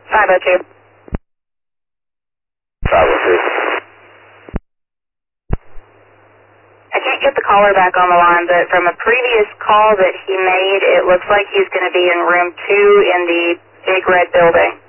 502. 502. I can't get the caller back on the line, but from a previous call that he made, it looks like he's going to be in room 2 in the big red building.